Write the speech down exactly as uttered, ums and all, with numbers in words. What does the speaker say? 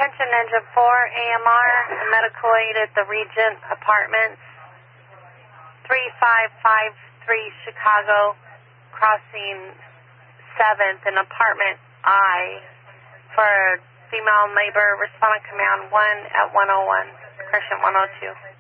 Attention Engine four, A M R, medical aid at the Regent Apartments, three five five three Chicago, crossing seventh in Apartment I for female neighbor, responding command one at one oh one, Crescent one oh two.